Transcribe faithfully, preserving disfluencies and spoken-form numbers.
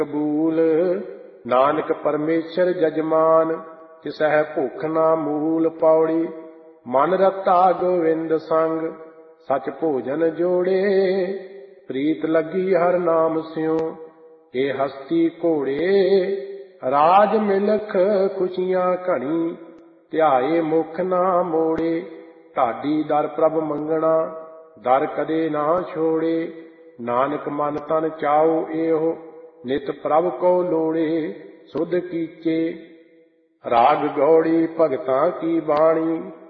ਕਬੂਲ। ਨਾਨਕ ਪਰਮੇਸ਼ਰ ਜਜਮਾਨ, ਤਿਸਹਿ ਭੁੱਖ ਨਾ ਮੂਲ। ਪੌੜੀ ਮਨ ਰਤਾ ਗੋਵਿੰਦ ਸੰਗ, ਸਚ ਭੋਜਨ ਜੋੜੇ। ਪ੍ਰੀਤ ਲੱਗੀ ਹਰ ਨਾਮ ਸਿਉ, ਇਹ ਹਸਤੀ ਘੋੜੇ। ਰਾਜ ਮਿਲਖ ਖੁਸ਼ੀਆਂ ਘਣੀ, ਧਿਆਏ ਮੁਖ ਨਾ ਮੋੜੇ। ਢਾਡੀ ਦਰ ਪ੍ਰਭ ਮੰਗਣਾ, ਦਰ ਕਦੇ ਨਾ ਛੋੜੇ। ਨਾਨਕ ਮਨ ਤਨ ਚਾਉ ਇਹੋ, ਨਿਤ ਪ੍ਰਭ ਕੋ ਲੋੜੇ। ਸੁਧ ਕੀਚੇ ਰਾਗ ਗੌੜੀ ਭਗਤਾਂ ਕੀ ਬਾਣੀ,